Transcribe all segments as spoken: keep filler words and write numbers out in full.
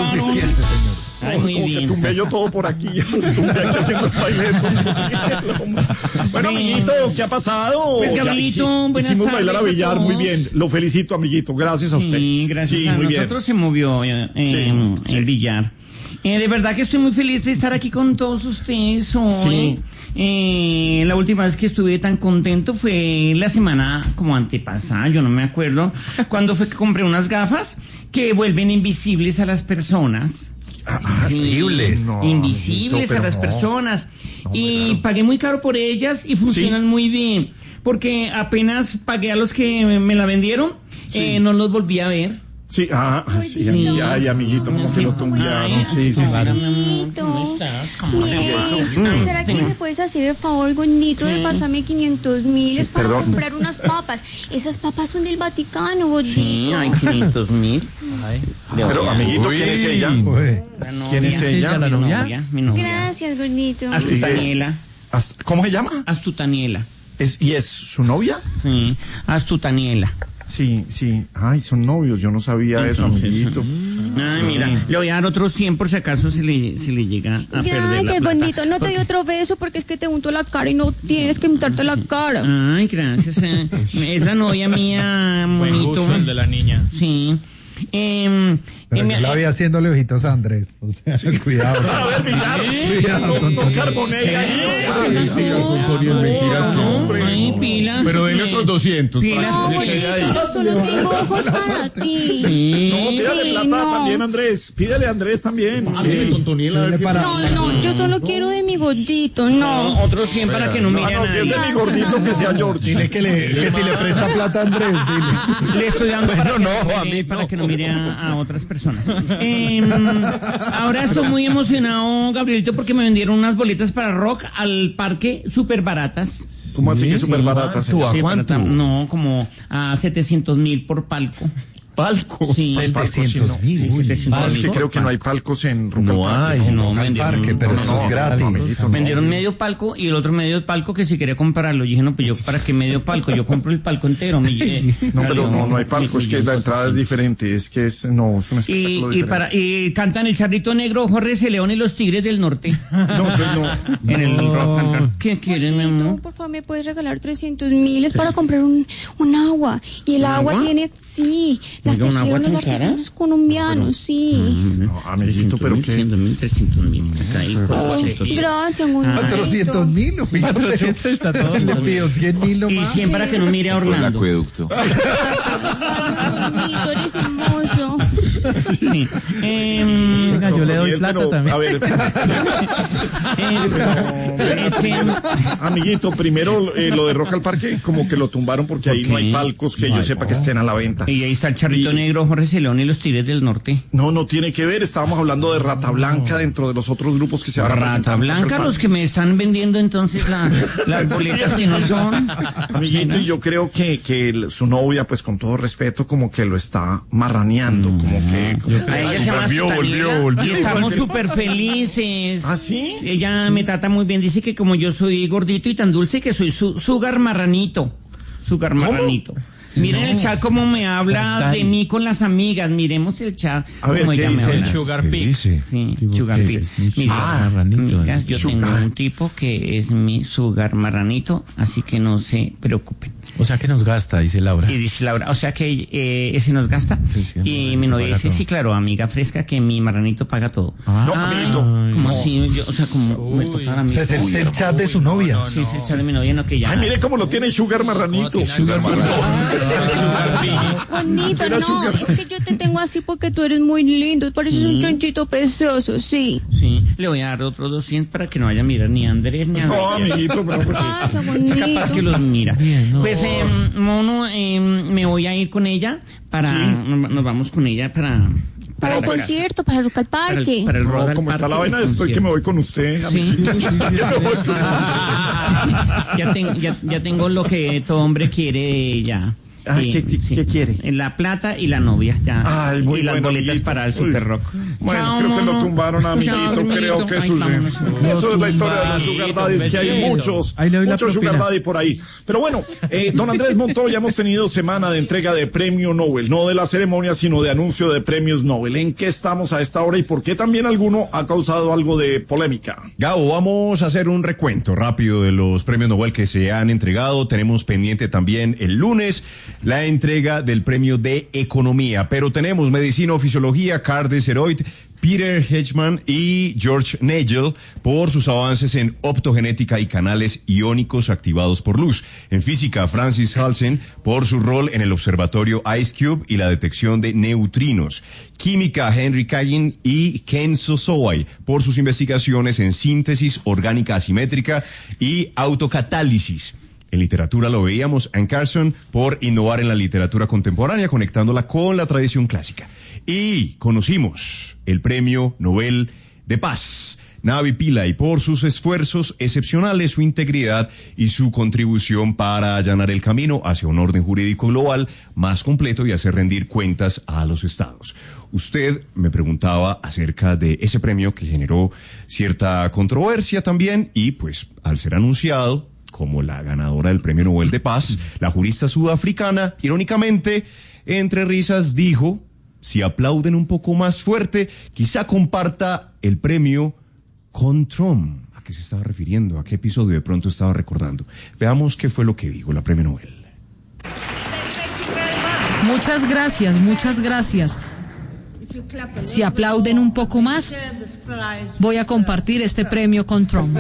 llamaron? Suficiente, señor. Ay, muy como bien. que tumbé yo todo por aquí. Tumbé aquí haciendo el baile de Bueno, Bueno. amiguito, ¿qué ha pasado? Pues, Ya Gabrielito, hici- buenas hicimos bailar a tardes a billar, muy todos. bien. Lo felicito, amiguito. Gracias a usted. Sí, gracias Sí, a muy bien. nosotros se movió eh, eh, Sí, sí. el billar. Eh, de verdad que estoy muy feliz de estar aquí con todos ustedes hoy. Sí. Eh, la última vez que estuve tan contento fue la semana como antepasada, yo no me acuerdo, cuando fue que compré unas gafas que vuelven invisibles a las personas. Ah, Invisibles. no, invisibles amiguito, a pero las no. personas. No, y claro. pagué muy caro por ellas y funcionan Sí. muy bien. Porque apenas pagué a los que me, me la vendieron, Sí. eh, no los volví a ver. Sí, ah, ah, sí, Gordito. ay, amiguito, como Sí. que lo tumbearon. Ay, Sí, sí, sí. Gordito. ¿Cómo estás? ¿Cómo Bien. estás? ¿Será que me puedes hacer el favor, gordito, de pasarme quinientos mil? Es para Perdón. comprar unas papas. Esas papas son del Vaticano, gordito. Sí, hay quinientos mil. Pero, amiguito, ¿quién es ella? Uy. ¿Quién es ella? ¿La novia? Mi novia. Gracias, gordito. Astutaniela. As- ¿Cómo se llama? Astutaniela. ¿Es, ¿Y es su novia? Sí, Astutaniela. Sí, sí. Ay, son novios, yo no sabía eso, Entonces, amiguito. Ay, mira, le voy a dar otros cien por si acaso se le, se le llega a perder la Gracias, plata. gordito. No te doy otro beso porque es que te unto la cara y no tienes que untarte la cara. Ay, gracias. eh. Es la novia mía, monito. de la niña. Sí. Eh, Pero eh, yo me- la vi haciéndole ojitos a Andrés. O sea, cuidado. A ver, Villar, Cuidado, no, no tonto. carbonee ahí. ¿Qué pasó? mentiras que No, hombre. ay, pilas. Pero denle otros doscientos. Pilas. No, para que se quede gordito, ahí. yo solo tengo ojos para ti. Sí. No, pídale Sí, plata no. también, Andrés. Pídale a Andrés también. Sí. Dale para- No, no, yo solo quiero de mi gordito, No, no. otros cien para que no No, mire a no, si es nadie. de mi gordito que sea George. Dile que, le, que si le presta plata a Andrés, dile. Le estoy dando para, Bueno, que, no, no a mire, mí no. para que no mire a, a otras personas. Eh, ahora estoy muy emocionado, Gabrielito, porque me vendieron unas boletas para rock al parque súper baratas. ¿Cómo así que súper barata? ¿Cuánto? señor? ¿A Sí, cuánto? barata- No, como a setecientos mil por palco. Palco. Sí. setecientos mil. Sí, Uy. setecientos No, es que mil. creo que no hay palcos en Rock No al Parque, hay. ¿no? No, Al vendieron- parque, pero no, eso no, es no, gratis. amiguito, no. Vendieron medio palco y el otro medio palco que si quería comprarlo. Yo dije, no, pues yo, ¿para qué medio palco? Yo compro el palco entero. Mi, eh, No, pero no, no hay palco, mi- es que la entrada es diferente, es que es, no, es un Y, espectáculo y, diferente. para, y cantan el Charrito Negro, Jorge C. León y los Tigres del Norte. No, pues no. En el rock cantan. ¿Qué quieren, mi Gordito, amor? por favor, me puedes regalar trescientos mil. Es para comprar un, un agua. Y el agua, agua? tiene, sí, las Oiga, ¿un agua tejieron los tan cara? artesanos colombianos, sí. No, amiguito, pero qué. trescientos mil, trescientos mil. Ahí, cuatrocientos. Gracias, gordito. cuatrocientos mil. cuatrocientos está todo. Le pido cien mil Y nomás. cien para que no mire a Orlando. acueducto. Gordito, eres hermoso. Sí. Em, Venga, yo le doy Gabriel, plata pero, también. A ver, em, es que- amiguito, primero eh, lo de Rock al Parque, como que lo tumbaron porque ahí ¿Por no qué? hay palcos que No yo hay- sepa que estén a la venta. Y ahí está el Charrito Y- Negro, Jorge C. León y los Tigres del Norte. No, no tiene que ver, estábamos hablando de Rata Blanca dentro de los otros grupos que se van a presentar. Rata en Rock al Blanca, Parque. los que me están vendiendo entonces la- las boletas que no son. Amiguito, y yo creo que, que el- su novia, pues con todo respeto, como que lo está marraneando, como que... como que- A ella se llama volvió, Astutaniela, volvió, volvió. y estamos súper felices. ¿Ah, sí? Ella me trata muy bien, dice que como yo soy gordito y tan dulce, que soy su sugar marranito. Sugar marranito. Miren el chat cómo me habla de mí con las amigas. Miremos el chat. A ver, cómo ¿qué ella me dice el habla. Sugar ¿Qué Pig. dice? Sí, Tipo, sugar ¿qué pig. es? Mi Mira, sugar marranito. amigas, yo Sugar. tengo un tipo que es mi sugar marranito, así que no se preocupen. O sea que nos gasta, dice Laura. Y dice Laura, o sea que eh, ese nos gasta. Sí, sí, y el mi novia marranito dice, paga sí, claro, amiga fresca, que mi marranito paga todo. Ah. No, Ay, amiguito. ¿cómo No. así? Yo, o sea, como me tocara a O mí. sea, es el, Uy, el chat de su novia. sí, es el chat de mi novia, no que ya. Ay, mire cómo lo tiene Sugar Marranito. Sugar marranito. Juanito, Era no, sugar. es que yo te tengo así porque tú eres muy lindo. Pareces un chanchito precioso, sí. Sí, le voy a dar otros doscientos para que no vaya a mirar ni a Andrés ni a No, Gabriel. amiguito, pero pues... Gracias, Es capaz que bonito. los mira. Bien, no. Pues, eh, Mono, eh, me voy a ir con ella para... Nos, nos vamos con ella para... Para el para- concierto, para el Rock al para el- Parque. para el No, Rock al como está Parque la vaina, del estoy que me concierto. voy con usted. Sí. amiguito. Ya me voy con- ya, ten- ya, ya tengo lo que todo hombre quiere de ella. Ah, Eh, ¿qué, qué- sí. qué quiere? La plata y la novia, ya. Ay, muy y las bueno, boletas amiguito. para el Uy. Super Rock. Bueno, Chao, creo que lo mono. tumbaron, amiguito. Chao, Creo que Ay, eso, vámonos. eso es la historia de los sugar daddies, que hay vestido. muchos, Ahí le doy la muchos sugar propina. daddy por ahí. Pero bueno, eh, don Andrés Montoya, hemos tenido semana de entrega de premio Nobel, no de la ceremonia, sino de anuncio de premios Nobel. ¿En qué estamos a esta hora y por qué también alguno ha causado algo de polémica? Gabo, vamos a hacer un recuento rápido de los premios Nobel que se han entregado. Tenemos pendiente también el lunes la entrega del premio de Economía, pero tenemos Medicina o Fisiología, Carl Desseroit, Peter Hedgeman y George Nagel por sus avances en optogenética y canales iónicos activados por luz. En física, Francis Halsen por su rol en el observatorio IceCube y la detección de neutrinos. Química, Henry Kagan y Ken Sosowai por sus investigaciones en síntesis orgánica asimétrica y autocatálisis. En literatura lo veíamos, Anne Carson por innovar en la literatura contemporánea, conectándola con la tradición clásica. Y conocimos el Premio Nobel de Paz, Navi Pillay, por sus esfuerzos excepcionales, su integridad y su contribución para allanar el camino hacia un orden jurídico global más completo y hacer rendir cuentas a los estados. Usted me preguntaba acerca de ese premio que generó cierta controversia también y pues al ser anunciado como la ganadora del Premio Nobel de Paz, la jurista sudafricana, irónicamente, entre risas, dijo, si aplauden un poco más fuerte, quizá comparta el premio con Trump. ¿A qué se estaba refiriendo? ¿A qué episodio de pronto estaba recordando? Veamos qué fue lo que dijo la Premio Nobel. Muchas gracias, muchas gracias. Si aplauden un poco más, voy a compartir este premio con Trump.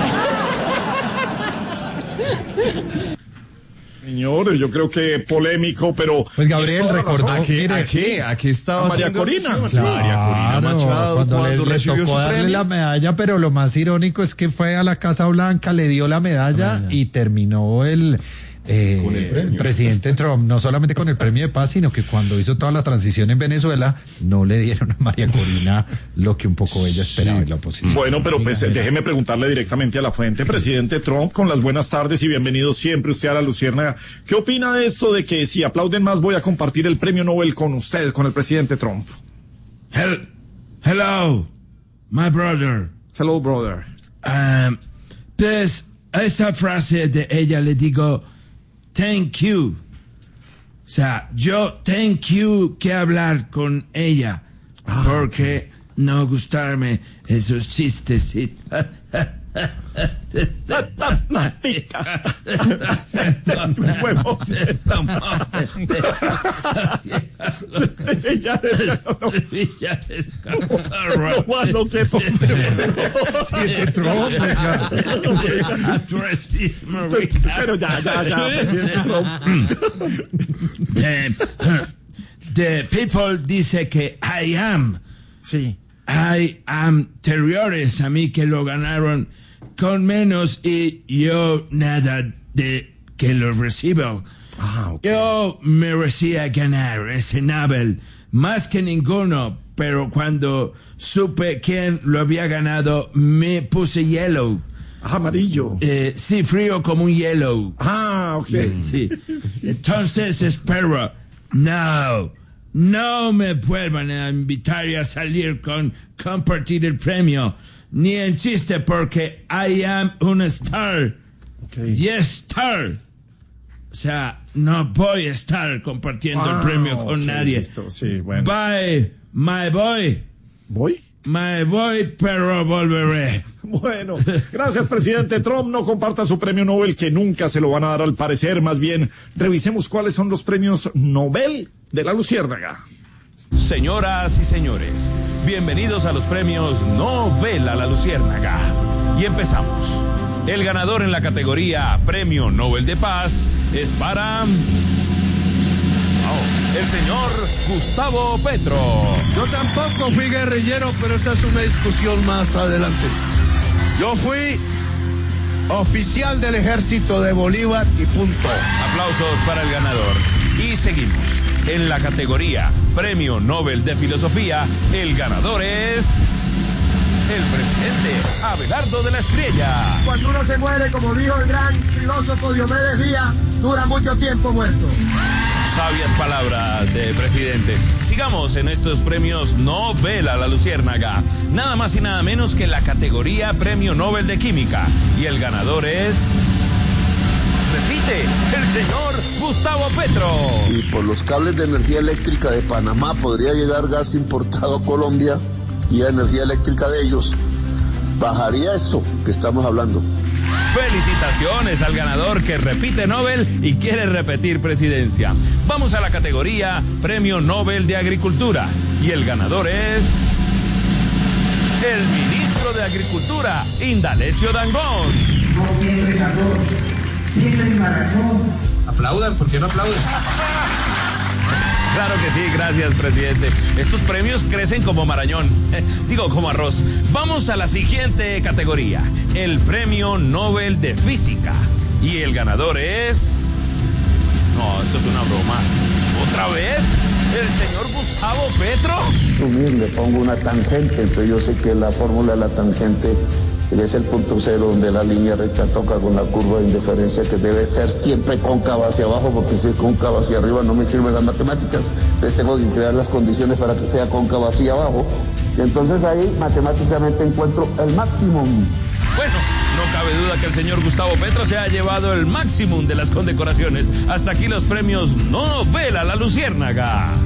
Señores, yo creo que polémico, pero... Pues Gabriel recordó, ¿A qué, mire, a qué, a qué estaba A María haciendo Corina. alusión? María Corina Claro, Machado, cuando, cuando le, le recibió tocó su darle premio. la medalla, pero lo más irónico es que fue a la Casa Blanca, le dio la medalla y terminó el, eh, Con el premio. presidente Trump, no solamente con el premio de paz, sino que cuando hizo toda la transición en Venezuela, no le dieron a María Corina lo que un poco ella esperaba en la oposición. Bueno, pero pues eh, déjeme preguntarle directamente a la fuente, presidente Trump, con las buenas tardes y bienvenido siempre usted a la Luciérnaga. ¿Qué opina de esto de que si aplauden más voy a compartir el premio Nobel con usted, con el presidente Trump? Hel- Hello, my brother. Hello, brother. Um, pues a esa frase de ella le digo thank you. O sea, yo thank you que hablar con ella porque no gustarme esos chistes. Y... Huevo. Ya, Ya es- no, bueno, qué Presidente Trump, venga. Pero ya, ya, ya, presidente Trump. The, the people dice que I am. Sí. I am anteriores a mí que lo ganaron con menos y yo nada de que lo recibo. Ah, ok. Yo merecía ganar ese Nobel más que ninguno, pero cuando supe quién lo había ganado me puse yellow. Ah, amarillo. Eh, sí, frío como un hielo. Ah, ok. Sí. Entonces espero, no, no me vuelvan a invitar a salir con compartir el premio, ni en chiste porque I am una star. Okay. Yes, star. O sea, no voy a estar compartiendo Ah, el premio con ok, nadie. listo, sí, bueno. Bye, my boy. ¿Voy? Me voy, pero volveré. Bueno, gracias, presidente Trump. No comparta su premio Nobel, que nunca se lo van a dar al parecer. Más bien, revisemos cuáles son los premios Nobel de la Luciérnaga. Señoras y señores, bienvenidos a los premios Nobel a la Luciérnaga. Y empezamos. El ganador en la categoría Premio Nobel de Paz es para... Oh, el señor Gustavo Petro. Yo tampoco fui guerrillero, pero esa es una discusión más adelante. Yo fui oficial del ejército de Bolívar y punto. Aplausos para el ganador. Y seguimos. En la categoría Premio Nobel de Filosofía, el ganador es... el presidente Abelardo de la Espriella. Cuando uno se muere, como dijo el gran filósofo Diomedes Díaz, dura mucho tiempo muerto. Sabias palabras, eh, presidente. Sigamos en estos premios Nobel a la Luciérnaga. Nada más y nada menos que la categoría Premio Nobel de Química. Y el ganador es... repite, el señor Gustavo Petro. Y por los cables de energía eléctrica de Panamá podría llegar gas importado a Colombia y a energía eléctrica de ellos. Bajaría esto que estamos hablando. Felicitaciones al ganador que repite Nobel y quiere repetir presidencia. Vamos a la categoría Premio Nobel de Agricultura. Y el ganador es... el ministro de Agricultura, Indalecio Dangond. No siempre ganador, siempre maratón. Aplaudan, ¿por qué no aplauden? Claro que sí, gracias, presidente. Estos premios crecen como marañón, eh, digo, como arroz. Vamos a la siguiente categoría, el Premio Nobel de Física. Y el ganador es... no, esto es una broma. ¿Otra vez? ¿El señor Gustavo Petro? Le pongo una tangente, entonces yo sé que la fórmula de la tangente es el punto cero donde la línea recta toca con la curva de indiferencia, que debe ser siempre cóncava hacia abajo, porque si es cóncava hacia arriba no me sirven las matemáticas. Entonces tengo que crear las condiciones para que sea cóncava hacia abajo. Y entonces ahí matemáticamente encuentro el máximo. Bueno, no cabe duda que el señor Gustavo Petro se ha llevado el máximo de las condecoraciones. Hasta aquí los premios Nobel a la Luciérnaga.